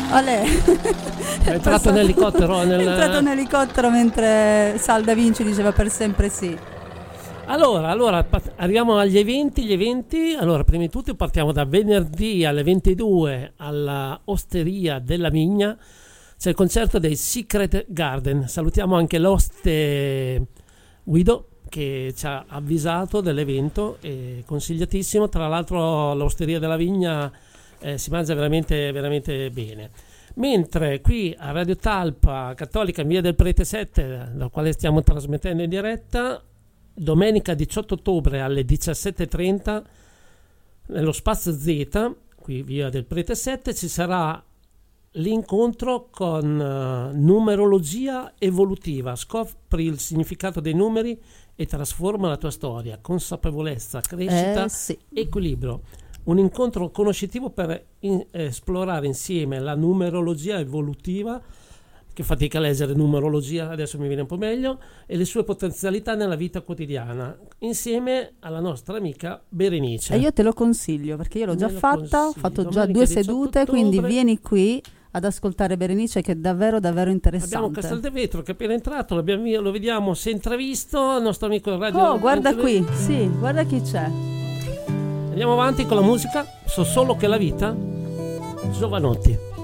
Olè. È entrato in elicottero È entrato in elicottero mentre Salda Vinci diceva per sempre sì. Allora, arriviamo agli eventi. Gli eventi, allora, prima di tutto partiamo da venerdì alle 22 alla Osteria della Vigna. C'è il concerto dei Secret Garden. Salutiamo anche l'oste Guido che ci ha avvisato dell'evento, è consigliatissimo. Tra l'altro l'Osteria della Vigna si mangia veramente, veramente bene. Mentre qui a Radio Talpa Cattolica in via del Prete 7, dal quale stiamo trasmettendo in diretta, domenica 18 ottobre alle 17:30 nello Spazio Z, qui via del Prete 7, ci sarà l'incontro con numerologia evolutiva. Scopri il significato dei numeri e trasforma la tua storia. Consapevolezza, crescita, sì. equilibrio. Un incontro conoscitivo per esplorare insieme la numerologia evolutiva, che fatica a leggere numerologia, adesso mi viene un po' meglio, e le sue potenzialità nella vita quotidiana, insieme alla nostra amica Berenice. E io te lo consiglio, perché io l'ho già fatta, ho fatto già 2 sedute, ottobre. Quindi vieni qui ad ascoltare Berenice, che è davvero davvero interessante. Abbiamo Castelvetro che è appena entrato, lo vediamo se intravisto, il nostro amico Radio. Oh, guarda qui, sì, guarda chi c'è. Andiamo avanti con la musica. So solo che la vita, Giovanotti.